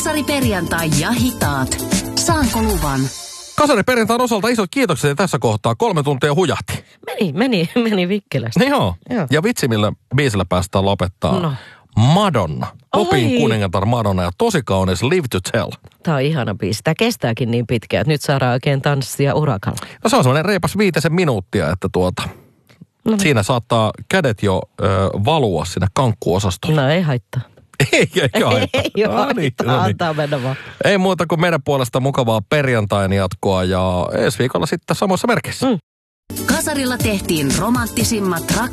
Kasariperjantai ja hitaat. Saanko luvan? Kasariperjantain osalta isot kiitokset ja tässä kohtaa 3 tuntia hujahti. Meni vikkelästi. Niin joo. Ja vitsi, millä biisillä päästään lopettaa. No. Madonna. Popin kuningatar Madonna ja tosi kaunis Live to Tell. Tämä on ihana biisi. Tämä kestääkin niin pitkään, että nyt saadaan oikein tanssia urakalla. No se on semmoinen reipas 5 minuuttia, että siinä saattaa kädet jo valua sinne kankkuosastolle. No ei haittaa. Ei haittaa. Ei ole haittaa, antaa mennä vaan. Ei muuta kuin meidän puolesta mukavaa perjantain jatkoa ja ensi viikolla sitten samoissa merkeissä. Kasarilla tehtiin romanttisimmat